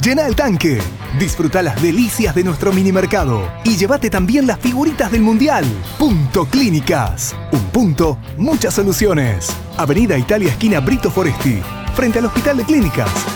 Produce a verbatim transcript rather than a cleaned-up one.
Llena el tanque, disfruta las delicias de nuestro mini mercado y llévate también las figuritas del Mundial. Punto Clínicas. Un punto, muchas soluciones. Avenida Italia, esquina Brito Foresti, frente al Hospital de Clínicas.